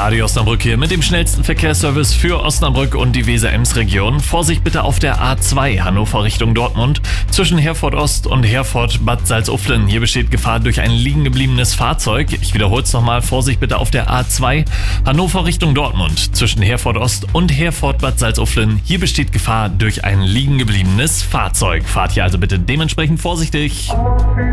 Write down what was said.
Radio Osnabrück hier mit dem schnellsten Verkehrsservice für Osnabrück und die Weser-Ems-Region. Vorsicht bitte auf der A2 Hannover Richtung Dortmund zwischen Herford Ost und Herford Bad Salzuflen. Hier besteht Gefahr durch ein liegen gebliebenes Fahrzeug. Ich wiederhole es nochmal. Vorsicht bitte auf der A2 Hannover Richtung Dortmund zwischen Herford Ost und Herford Bad Salzuflen. Hier besteht Gefahr durch ein liegen gebliebenes Fahrzeug. Fahrt hier also bitte dementsprechend vorsichtig.